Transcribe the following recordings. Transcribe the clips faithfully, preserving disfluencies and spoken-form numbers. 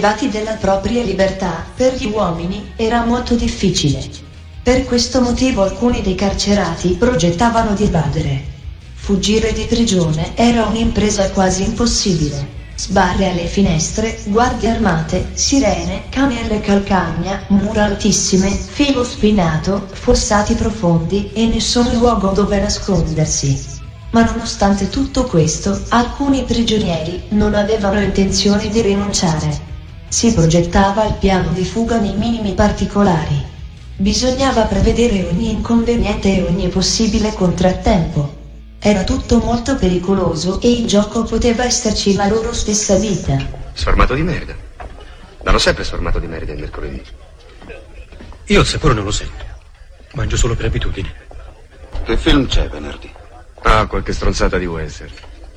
privati della propria libertà, per gli uomini era molto difficile. Per questo motivo alcuni dei carcerati progettavano di evadere. Fuggire di prigione era un'impresa quasi impossibile. Sbarre alle finestre, guardie armate, sirene, cane alle calcagna, mura altissime, filo spinato, fossati profondi e nessun luogo dove nascondersi. Ma nonostante tutto questo, alcuni prigionieri non avevano intenzione di rinunciare. Si progettava il piano di fuga nei minimi particolari. Bisognava prevedere ogni inconveniente e ogni possibile contrattempo. Era tutto molto pericoloso e in gioco poteva esserci la loro stessa vita. Sformato di merda. Danno sempre sformato di merda il mercoledì. Io il sapore non lo sento. Mangio solo per abitudine. Che film c'è venerdì? Ah, qualche stronzata di western.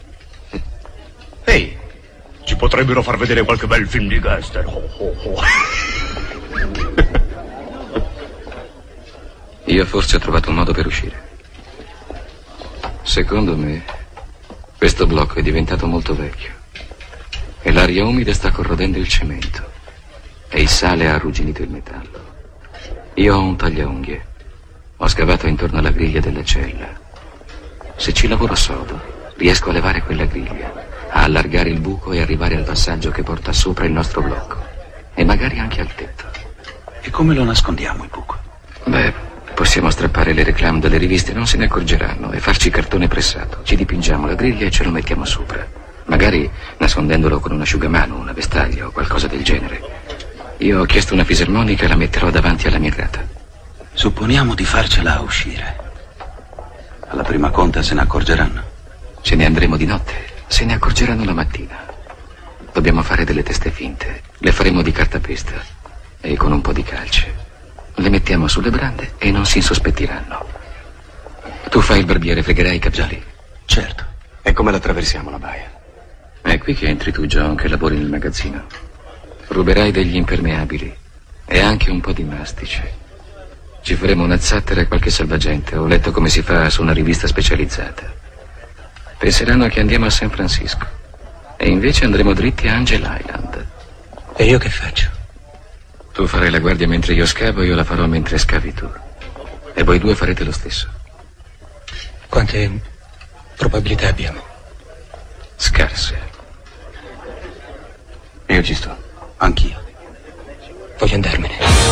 Ehi, ci potrebbero far vedere qualche bel film di gangster. Oh, oh, oh. Io forse ho trovato un modo per uscire. Secondo me, questo blocco è diventato molto vecchio e l'aria umida sta corrodendo il cemento e il sale ha arrugginito il metallo. Io ho un tagliaunghie. Ho scavato intorno alla griglia della cella. Se ci lavoro sodo, riesco a levare quella griglia, a allargare il buco e arrivare al passaggio che porta sopra il nostro blocco e magari anche al tetto. E come lo nascondiamo il buco? Beh, possiamo strappare le reclame dalle riviste, non se ne accorgeranno, e farci cartone pressato. Ci dipingiamo la griglia e ce lo mettiamo sopra. Magari nascondendolo con un asciugamano, una vestaglia o qualcosa del genere. Io ho chiesto una fisarmonica e la metterò davanti alla mia grata. Supponiamo di farcela uscire. Alla prima conta se ne accorgeranno? Se ne andremo di notte, se ne accorgeranno la mattina. Dobbiamo fare delle teste finte. Le faremo di cartapesta e con un po' di calce. Le mettiamo sulle brande e non si insospettiranno. Tu fai il barbiere, fregherai i capiali? Certo. E come la attraversiamo la baia? È qui che entri tu, John, che lavori nel magazzino. Ruberai degli impermeabili e anche un po' di mastice. Ci faremo una zattera e qualche salvagente. Ho letto come si fa su una rivista specializzata. Penseranno che andiamo a San Francisco e invece andremo dritti a Angel Island. E io che faccio? Tu farai la guardia mentre io scavo e io la farò mentre scavi tu. E voi due farete lo stesso. Quante probabilità abbiamo? Scarse. Io ci sto. Anch'io. Voglio andarmene.